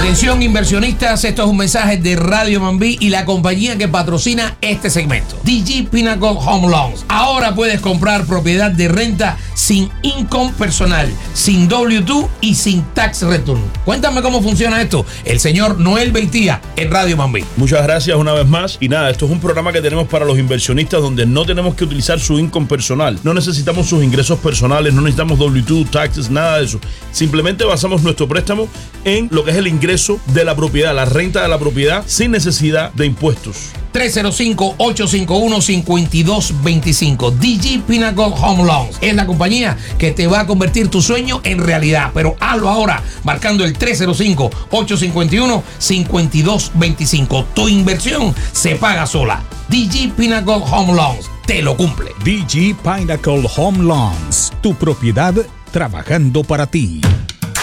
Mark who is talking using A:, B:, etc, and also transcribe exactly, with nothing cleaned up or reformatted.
A: Atención inversionistas, esto es un mensaje de Radio Mambí y la compañía que patrocina este segmento, D G Pinnacle Home Loans. Ahora puedes comprar propiedad de renta sin income personal, sin W dos y sin tax return. Cuéntame cómo funciona esto. El señor Noel Beitía en Radio Mambí.
B: Muchas gracias una vez más. Y nada, esto es un programa que tenemos para los inversionistas donde no tenemos que utilizar su income personal. No necesitamos sus ingresos personales, no necesitamos W dos, taxes, nada de eso. Simplemente basamos nuestro préstamo en lo que es el ingreso de la propiedad, la renta de la propiedad, sin necesidad de impuestos.
A: tres cero cinco, ocho cinco uno, cinco dos dos cinco. D G Pinnacle Home Loans es la compañía que te va a convertir tu sueño en realidad. Pero hazlo ahora marcando el tres cero cinco, ocho cinco uno, cinco dos dos cinco. Tu inversión se paga sola. D G Pinnacle Home Loans te lo cumple.
C: D G Pinnacle Home Loans, tu propiedad trabajando para ti.